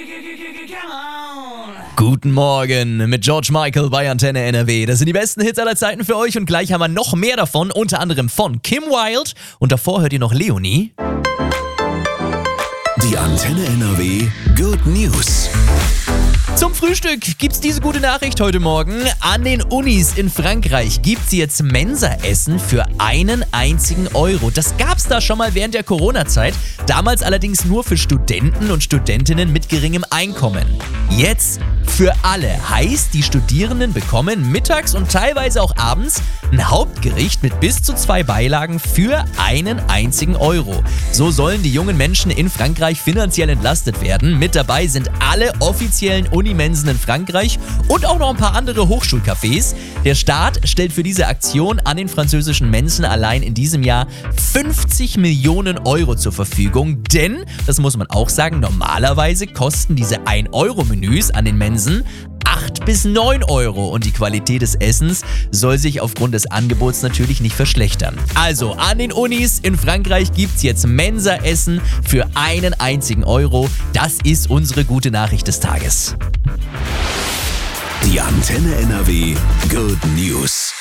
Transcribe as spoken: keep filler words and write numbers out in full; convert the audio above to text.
Guten Morgen mit George Michael bei Antenne N R W. Das sind die besten Hits aller Zeiten für euch und gleich haben wir noch mehr davon, unter anderem von Kim Wilde. Und davor hört ihr noch Leonie. Die Antenne N R W Good News. Zum Frühstück gibt's diese gute Nachricht heute Morgen. An den Unis in Frankreich gibt's jetzt Mensaessen für einen einzigen Euro. Das gab's da schon mal während der Corona-Zeit. Damals allerdings nur für Studenten und Studentinnen mit geringem Einkommen. Jetzt für alle. Heißt, die Studierenden bekommen mittags und teilweise auch abends ein Hauptgericht mit bis zu zwei Beilagen für einen einzigen Euro. So sollen die jungen Menschen in Frankreich finanziell entlastet werden. Mit dabei sind alle offiziellen Unimensen in Frankreich und auch noch ein paar andere Hochschulcafés. Der Staat stellt für diese Aktion an den französischen Mensen allein in diesem Jahr fünfzig Millionen Euro zur Verfügung. Denn, das muss man auch sagen, normalerweise kosten diese ein Euro Menüs an den Mensen acht bis neun Euro und die Qualität des Essens soll sich aufgrund des Angebots natürlich nicht verschlechtern. Also an den Unis in Frankreich gibt's jetzt Mensaessen für einen einzigen Euro. Das ist unsere gute Nachricht des Tages. Die Antenne N R W Good News.